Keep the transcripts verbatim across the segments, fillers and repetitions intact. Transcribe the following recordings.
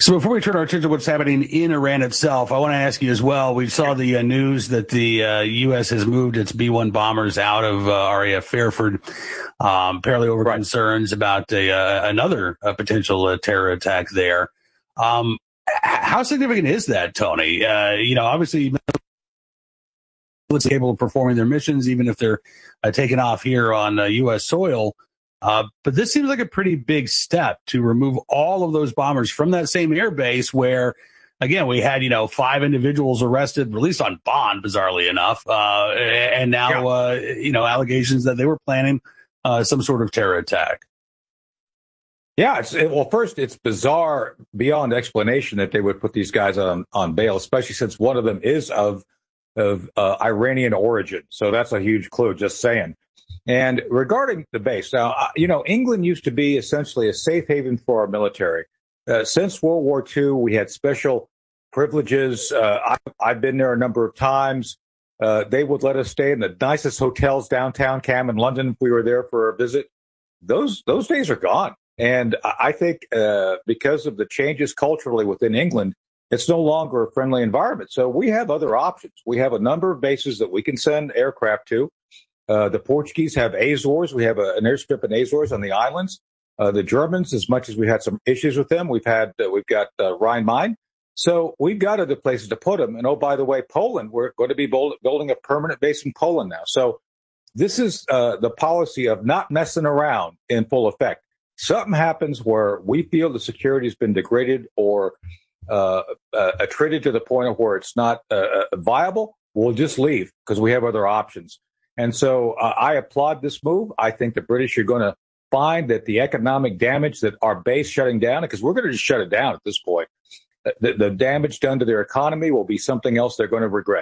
So before we turn our attention to what's happening in Iran itself, I want to ask you as well. We saw the uh, news that the uh, U S has moved its B one bombers out of uh, R A F Fairford, um, apparently over right. concerns about a, uh, another uh, potential uh, terror attack there. Um, how significant is that, Tony? Uh, you know, obviously, able to performing their missions, even if they're uh, taken off here on uh, U S soil. Uh, but this seems like a pretty big step to remove all of those bombers from that same air base where, again, we had, you know, five individuals arrested, released on bond, bizarrely enough, uh, and now, yeah. uh, you know, allegations that they were planning uh, some sort of terror attack. Yeah, it's, it, well, first, it's bizarre beyond explanation that they would put these guys on, on bail, especially since one of them is of of uh, Iranian origin. So that's a huge clue, just saying. And regarding the base, now, you know, England used to be essentially a safe haven for our military. Uh, since World War Two, we had special privileges. Uh, I, I've been there a number of times. Uh, they would let us stay in the nicest hotels downtown, Cam, in London, if we were there for a visit. Those those days are gone. And I think uh, because of the changes culturally within England, it's no longer a friendly environment. So we have other options. We have a number of bases that we can send aircraft to. Uh, the Portuguese have Azores. We have a, an airstrip in Azores on the islands. Uh, the Germans, as much as we had some issues with them, we've had uh, we've got uh, Rhine-Main. So we've got other places to put them. And oh, by the way, Poland, we're going to be building a permanent base in Poland now. So this is uh, the policy of not messing around in full effect. Something happens where we feel the security has been degraded or uh, uh, attrited to the point of where it's not uh, viable, we'll just leave because we have other options. And so uh, I applaud this move. I think the British are going to find that the economic damage that our base shutting down, because we're going to just shut it down at this point, the, the damage done to their economy will be something else they're going to regret.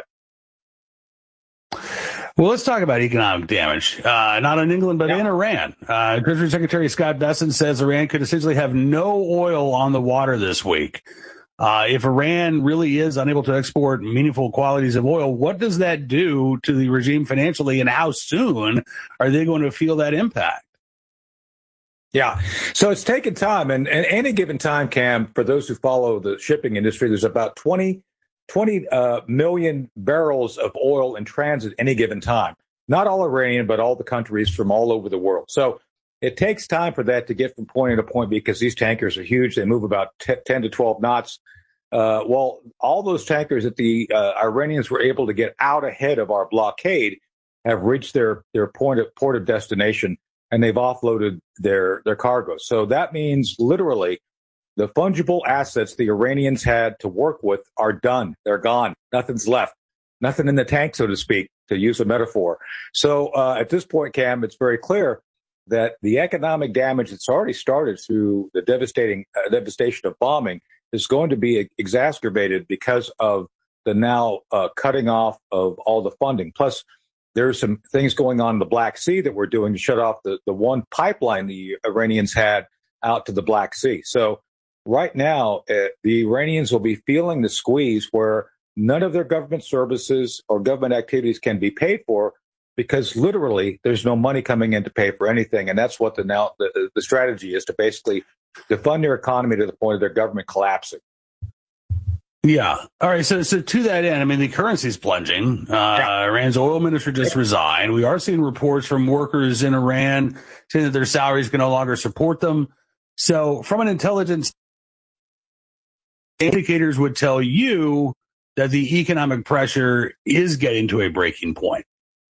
Well, let's talk about economic damage, uh, not in England, but yeah. in Iran. Uh, Treasury Secretary Scott Bessent says Iran could essentially have no oil on the water this week. Uh, if Iran really is unable to export meaningful quantities of oil, what does that do to the regime financially, and how soon are they going to feel that impact? Yeah, so it's taken time, and at any given time, Cam, for those who follow the shipping industry, there's about twenty, twenty uh, million barrels of oil in transit any given time. Not all Iranian, but all the countries from all over the world. So it takes time for that to get from point A to point B because these tankers are huge. They move about ten to twelve knots. Uh, well, all those tankers that the uh, Iranians were able to get out ahead of our blockade have reached their, their point of, port of destination, and they've offloaded their, their cargo. So that means literally the fungible assets the Iranians had to work with are done. They're gone. Nothing's left. Nothing in the tank, so to speak, to use a metaphor. So uh, at this point, Cam, it's very clear that the economic damage that's already started through the devastating uh, devastation of bombing is going to be exacerbated because of the now uh, cutting off of all the funding. Plus, there's some things going on in the Black Sea that we're doing to shut off the, the one pipeline the Iranians had out to the Black Sea. So right now, uh, the Iranians will be feeling the squeeze where none of their government services or government activities can be paid for because literally there's no money coming in to pay for anything. And that's what the now the, the strategy is, to basically defund their economy to the point of their government collapsing. Yeah. All right. So, so to that end, I mean, the currency's plunging. Uh, yeah. Iran's oil minister just resigned. We are seeing reports from workers in Iran saying that their salaries can no longer support them. So from an intelligence, indicators would tell you that the economic pressure is getting to a breaking point.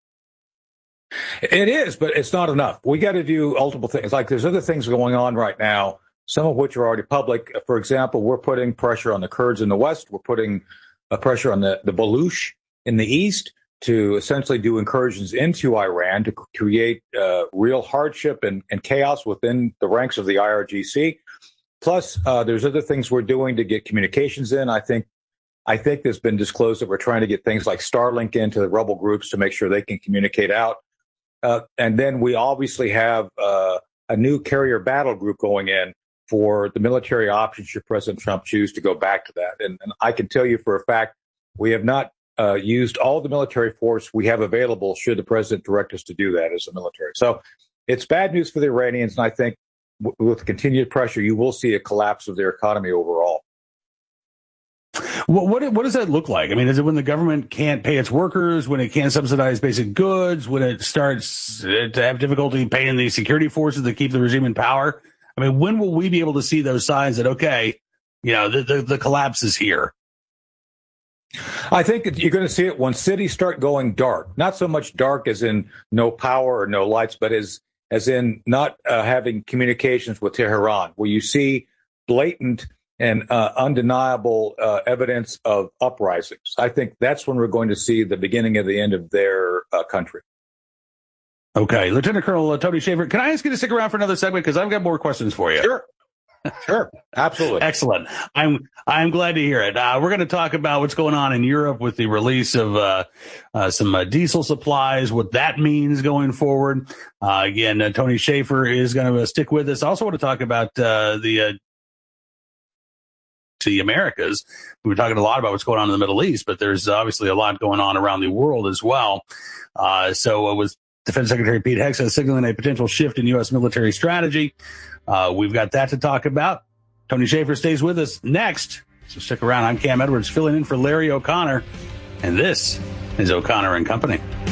It is, but it's not enough. We got to do multiple things. Like there's other things going on right now, some of which are already public. For example, we're putting pressure on the Kurds in the west. We're putting a pressure on the, the Baluch in the east to essentially do incursions into Iran to create uh, real hardship and, and chaos within the ranks of the I R G C. Plus, uh, there's other things we're doing to get communications in. I think I think there's been disclosed that we're trying to get things like Starlink into the rebel groups to make sure they can communicate out. Uh, and then we obviously have uh, a new carrier battle group going in for the military options should President Trump choose to go back to that. And, and I can tell you for a fact, we have not uh, used all the military force we have available should the president direct us to do that as a military. So it's bad news for the Iranians. And I think w- with continued pressure, you will see a collapse of their economy overall. What, what what does that look like? I mean, is it when the government can't pay its workers, when it can't subsidize basic goods, when it starts to have difficulty paying the security forces that keep the regime in power? I mean, when will we be able to see those signs that, okay, you know, the, the, the collapse is here? I think you're going to see it when cities start going dark. Not so much dark as in no power or no lights, but as as in not uh, having communications with Tehran, where you see blatant and uh, undeniable uh, evidence of uprisings. I think that's when we're going to see the beginning of the end of their uh, country. Okay. Lieutenant Colonel uh, Tony Shaffer, can I ask you to stick around for another segment? Because I've got more questions for you. Sure. Sure. Absolutely. Excellent. I'm I'm glad to hear it. Uh, we're going to talk about what's going on in Europe with the release of uh, uh, some uh, diesel supplies, what that means going forward. Uh, again, uh, Tony Shaffer is going to uh, stick with us. I also want to talk about uh, the uh, the Americas. We were talking a lot about what's going on in the Middle East, but there's obviously a lot going on around the world as well. Uh, so it was Defense Secretary Pete Hegseth signaling a potential shift in U S military strategy. Uh, we've got that to talk about. Tony Shaffer stays with us next, so stick around. I'm Cam Edwards, filling in for Larry O'Connor, and this is O'Connor and Company.